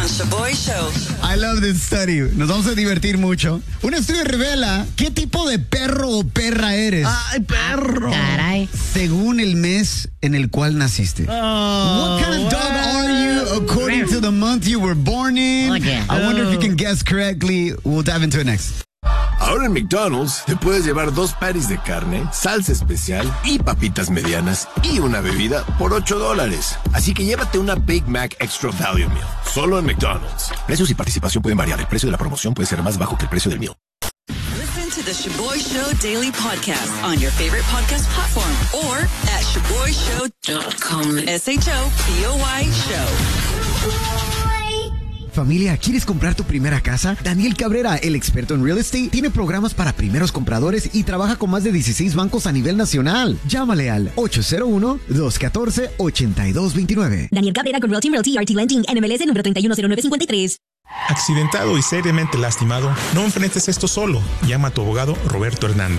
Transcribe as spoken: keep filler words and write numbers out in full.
Shaboy Show. I love this study. Nos vamos a divertir mucho. Un estudio revela qué tipo de perro o perra eres. ¡Ay, perro! Caray. Según el mes en el cual naciste. Oh, What kind of dog are you according to the month you were born in? Oye. I wonder if you can guess correctly. We'll dive into it next. Ahora en McDonald's te puedes llevar dos patties de carne, salsa especial y papitas medianas y una bebida por ocho dólares. Así que llévate una Big Mac Extra Value Meal. Solo en McDonald's. Precios y participación pueden variar. El precio de la promoción puede ser más bajo que el precio del meal. Listen to the Shaboy Show Daily Podcast on your favorite podcast platform or at shaboy show dot com. S H O B O Y Show. Familia, ¿quieres comprar tu primera casa? Daniel Cabrera, el experto en real estate, tiene programas para primeros compradores y trabaja con más de dieciséis bancos a nivel nacional. Llámale al ocho cero uno, dos uno cuatro, ocho dos dos nueve. Daniel Cabrera con Realty Realty R T Lending, N M L S número tres uno cero nueve cinco tres. Accidentado y seriamente lastimado, no enfrentes esto solo. Llama a tu abogado Roberto Hernández.